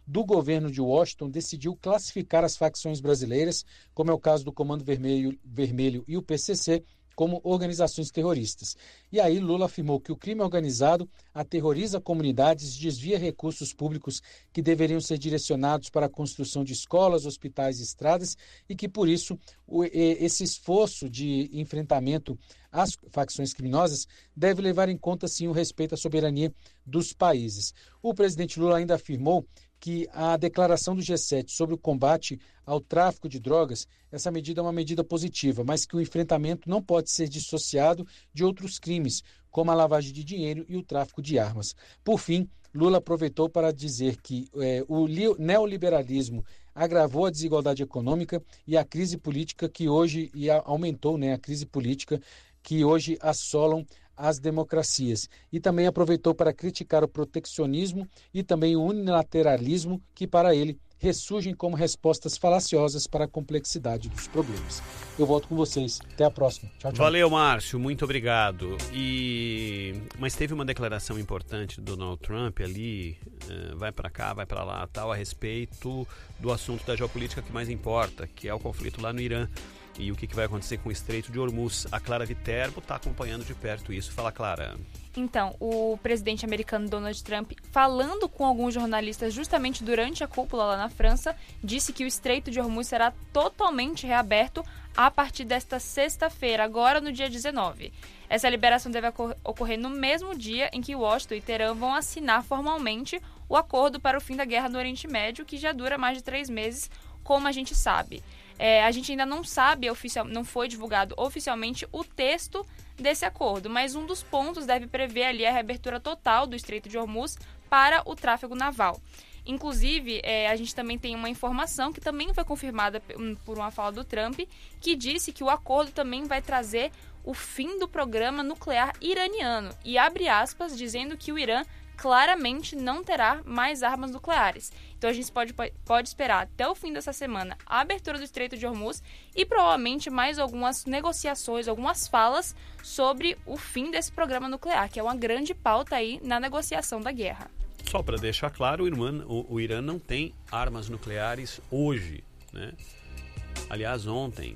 do governo de Washington decidiu classificar as facções brasileiras, como é o caso do Comando Vermelho e o PCC, como organizações terroristas. E aí Lula afirmou que o crime organizado aterroriza comunidades, desvia recursos públicos que deveriam ser direcionados para a construção de escolas, hospitais e estradas e que, por isso, esse esforço de enfrentamento às facções criminosas deve levar em conta, sim, o respeito à soberania dos países. O presidente Lula ainda afirmou que a declaração do G7 sobre o combate ao tráfico de drogas, essa medida é uma medida positiva, mas que o enfrentamento não pode ser dissociado de outros crimes, como a lavagem de dinheiro e o tráfico de armas. Por fim, Lula aproveitou para dizer que o neoliberalismo agravou a desigualdade econômica e a crise política que hoje aumentou, a crise política que hoje assolam as democracias. E também aproveitou para criticar o proteccionismo e também o unilateralismo que, para ele, ressurgem como respostas falaciosas para a complexidade dos problemas. Eu volto com vocês. Até a próxima. Tchau, tchau. Valeu, Márcio. Muito obrigado. Mas teve uma declaração importante do Donald Trump ali, vai para cá, vai para lá, tal, a respeito do assunto da geopolítica que mais importa, que é o conflito lá no Irã. E o que vai acontecer com o Estreito de Hormuz. A Clara Viterbo está acompanhando de perto isso. Fala, Clara. Então, o presidente americano Donald Trump, falando com alguns jornalistas justamente durante a cúpula lá na França, disse que o Estreito de Hormuz será totalmente reaberto a partir desta sexta-feira, agora no dia 19. Essa liberação deve ocorrer no mesmo dia em que Washington e Teherã vão assinar formalmente o acordo para o fim da guerra no Oriente Médio, que já dura mais de 3 meses, como a gente sabe. A gente ainda não sabe, não foi divulgado oficialmente o texto desse acordo, mas um dos pontos deve prever ali a reabertura total do Estreito de Hormuz para o tráfego naval. Inclusive, a gente também tem uma informação que também foi confirmada por uma fala do Trump, que disse que o acordo também vai trazer o fim do programa nuclear iraniano e abre aspas dizendo que o Irã claramente não terá mais armas nucleares. Então a gente pode esperar até o fim dessa semana a abertura do Estreito de Hormuz e provavelmente mais algumas negociações, algumas falas sobre o fim desse programa nuclear, que é uma grande pauta aí na negociação da guerra. Só para deixar claro, o Irã não tem armas nucleares hoje, né? Aliás, ontem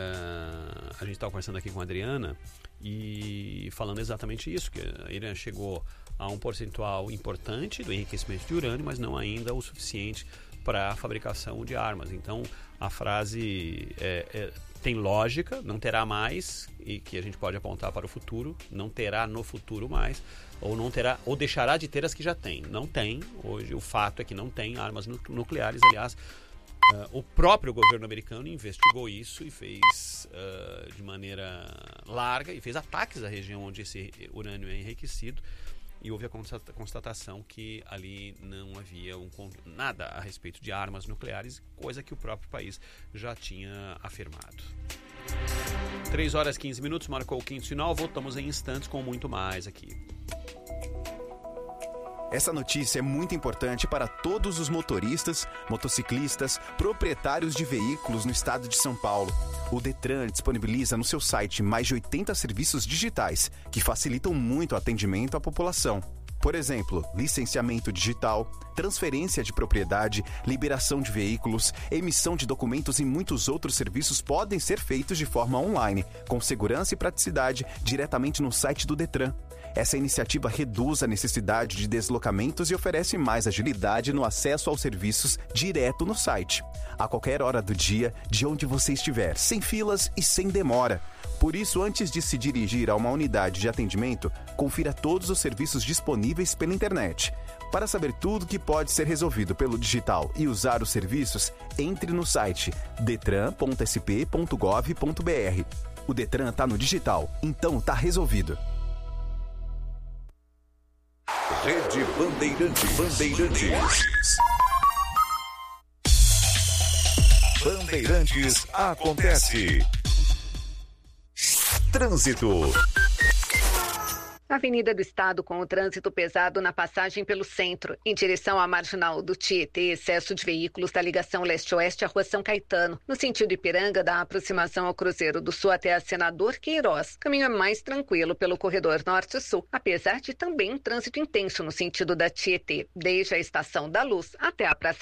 a gente estava conversando aqui com a Adriana e falando exatamente isso, que a Irã chegou a um percentual importante do enriquecimento de urânio, mas não ainda o suficiente para a fabricação de armas. Então, a frase tem lógica, não terá mais, e que a gente pode apontar para o futuro, não terá no futuro mais, ou não terá, ou deixará de ter as que já tem. Não tem, hoje o fato é que não tem armas nucleares, aliás. O próprio governo americano investigou isso e fez de maneira larga e fez ataques à região onde esse urânio é enriquecido. E houve a constatação que ali não havia nada a respeito de armas nucleares, coisa que o próprio país já tinha afirmado. 3h15, marcou o quinto sinal, voltamos em instantes com muito mais aqui. Essa notícia é muito importante para todos os motoristas, motociclistas, proprietários de veículos no estado de São Paulo. O Detran disponibiliza no seu site mais de 80 serviços digitais que facilitam muito o atendimento à população. Por exemplo, licenciamento digital, transferência de propriedade, liberação de veículos, emissão de documentos e muitos outros serviços podem ser feitos de forma online, com segurança e praticidade, diretamente no site do Detran. Essa iniciativa reduz a necessidade de deslocamentos e oferece mais agilidade no acesso aos serviços direto no site, a qualquer hora do dia, de onde você estiver, sem filas e sem demora. Por isso, antes de se dirigir a uma unidade de atendimento, confira todos os serviços disponíveis pela internet. Para saber tudo que pode ser resolvido pelo digital e usar os serviços, entre no site detran.sp.gov.br. O Detran está no digital, então está resolvido. Rede Bandeirantes. Bandeirantes acontece. Trânsito. Avenida do Estado com o trânsito pesado na passagem pelo centro, em direção à marginal do Tietê, excesso de veículos da ligação leste-oeste à Rua São Caetano, no sentido Ipiranga, da aproximação ao Cruzeiro do Sul até a Senador Queiroz. Caminho é mais tranquilo pelo corredor norte-sul, apesar de também trânsito intenso no sentido da Tietê, desde a Estação da Luz até a Praça